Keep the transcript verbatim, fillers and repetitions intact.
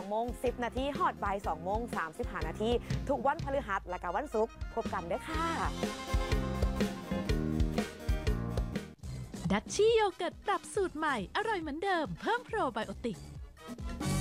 โมงสิบนาทีฮอดบ่ายสองโมงสามสิบห้านาทีทุกวันพฤหัสและก็วันศุกร์พบกันด้วยค่ะดัชชี่โยเกิร์ตปรับสูตรใหม่อร่อยเหมือนเดิมเพิ่มโปรไบโอติก